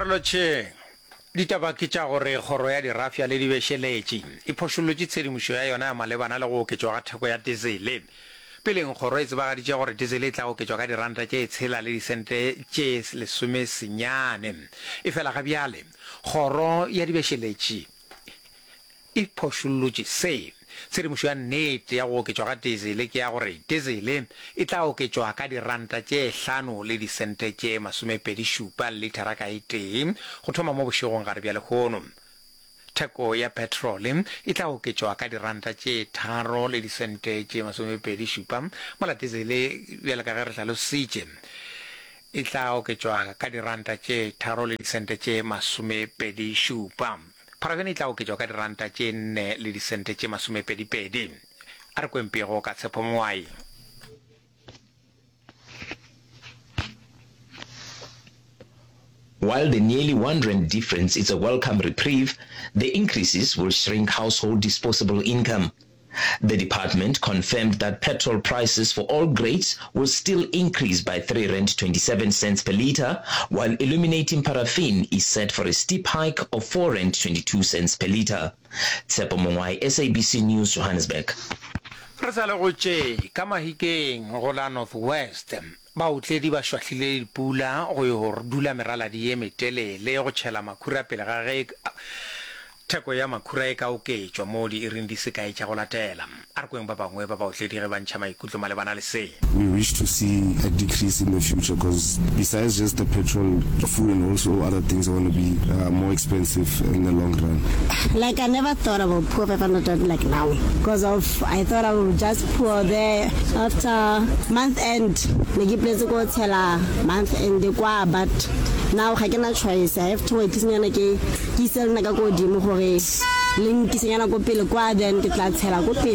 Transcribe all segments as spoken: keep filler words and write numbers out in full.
Arloche ditaba ke tša gore kgoro ya dirafia le dibešeletše e phošollotše tshedimošo ya yona ya malebana le go oketšwa ga theko ya diesele peleng kgoro e tsebagaditše gore diesele e tla oketšwa ka diranta tše tshela le disente tše lesome senyane e fela ga bjale kgoro ya dibešeletše e phošollotše se tshedimošo ya nnete ya go oketšwa ga diesele ke ya gore diesele e tla oketšwa ka diranta tše hlano le disente tše masomepedi šupa litara ka eteng go thoma mo bošegong gare bja lekgono theko ya petrol e tla oketšwa ka diranta tše tharo le disente tše masomepedi šupa mola diesele bjale ka ge re hlalositše e tla oketšwa ka diranta tše tharo le disente tše masomepedi šupa Paravene tla oketšwa ka diranta tše nne le disente tše masomepedipedi a re kwempego ka tshepo moai. While the nearly one rand difference is a welcome reprieve, the increases will shrink household disposable income. The department confirmed that petrol prices for all grades will still increase by three rand twenty-seven cents per litre, while illuminating paraffin is set for a steep hike of four rand twenty-two cents per litre. Tsepo Mongwai, S A B C News, Johannesburg. Re sa le go tše ka mahikeng go la Northwest baotledi ba šwahlile dipula go yo dula meraladi ye metelele go tšhela makhura pele ga ge theko ya makhura e ka oketšwa mo di iring di sekae tša go latela a re kweng ba bangwe ba baotledi ge ba ntšha maikutlo malebana le se. We wish to see a decrease in the future because besides just the petrol, food and also other things are going to be uh, more expensive in the long run. Like I never thought about poor paper not like now because of I thought I would just pour there after month end. Negi place go tell month end kwa but now I cannot choice. I have to wait till ke ke sel na ka go dimo gore link ke senyana go pele kwa then ke tla tshela go pele.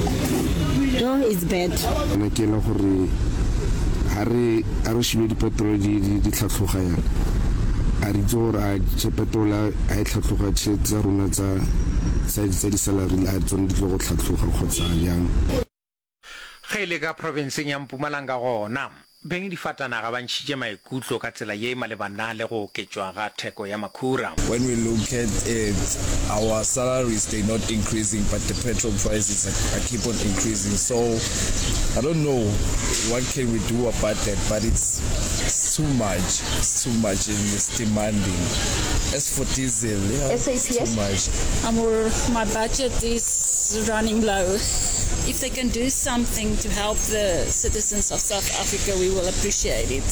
No, it's bad. Ana ke la gore ha re a re shile di petrol di di tlhatlhoga yana a re tso ra che petrol a e tlhatlhoga che tsa rona tsa sa di salary a tsone di go tlhatlhoga khotsa yang ge le ka province ya Mpumalanga gona beng di fatana ga bantšhitše maikutlo ka tsela ye malebana le go oketšwa ga theko ya makhura. When we look at it, our salaries they not increasing but the petrol prices are, are keep on increasing, so I don't know what can we do about that, but it's, it's too much it's too much and it's demanding. As for diesel, yeah, it's too much. Our, my budget is running low. If they can do something to help the citizens of South Africa, we will appreciate it.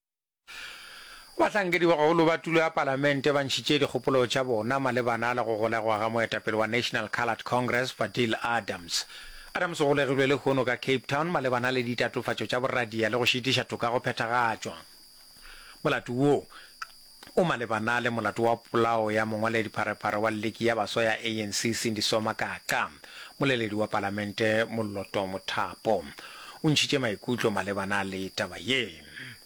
Batlhankedi ba go ba tulo ya parlamente ba ntšhitše dikgopolo tša bona malebana le go golegwa ga moetapele wa National Coloured Congress Fadil Adams. Adams o golegilwe le kgono ka Cape Town malebana le ditatofatšo tša boradia le go šitiša toka go phethagatšwa. Molato wo o malebana le molato wa polao ya mongwaledi pharepare wa leki ya baso ya A N C Cindy Somakaka moleledi wa parlamente Molloto Mothapo o ntšhitše maikutlo malebana le taba ye.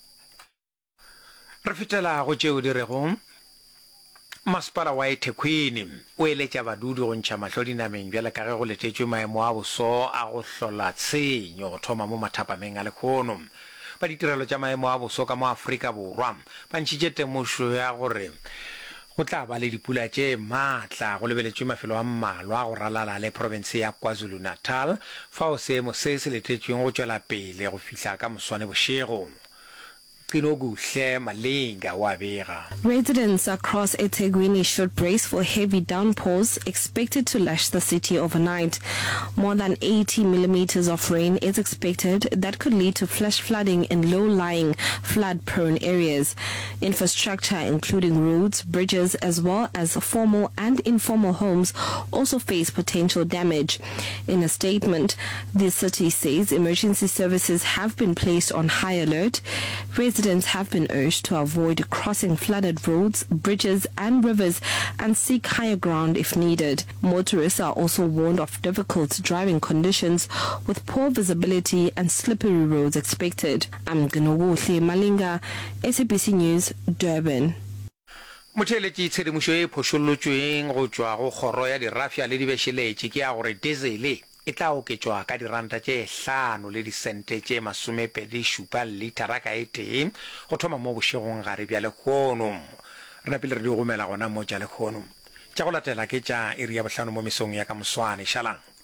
Re fetela go tšeo di rego masepala wa eThekwini o eletša badudi go ntšha mahlo dinameng bjale ka ge go letetšwe maemo a boso a go hlola tshenyo go thoma mo mathapameng a lekgono ba ditirelo tša maemo a boso ka mo Afrika Borwa ba ntšhitše temošo ya gore go tla ba le dipula tše maatla go lebeletšwe mafelo a mmalwa go ralala le province ya KwaZulu Natal fao seemo se se letetšweng go tšwela pele go fihla ka moswane bošego. Residents across eThekwini should brace for heavy downpours expected to lash the city overnight. More than eighty millimeters of rain is expected that could lead to flash flooding in low-lying, flood-prone areas. Infrastructure, including roads, bridges, as well as formal and informal homes, also face potential damage. In a statement, the city says emergency services have been placed on high alert. Residents have been urged to avoid crossing flooded roads, bridges and rivers and seek higher ground if needed. Motorists are also warned of difficult driving conditions with poor visibility and slippery roads expected. I'm Gnowohle Malinga, S A B C News, Durban. Motheletši tshedimošo e phošollotšweng go tšwa go kgoro ya dirafia le dibešeletše ke ya gore diesele e tla oketšwa ka diranta tše hlano le disente tše masomepedi šupa litara ka eteng go thoma mo bošegong gare bja lekgono. re pele re di gomela gona mo tša lekgono tša go latela ke tša iri ya bohlano mo mesong ya ka moswane šalang.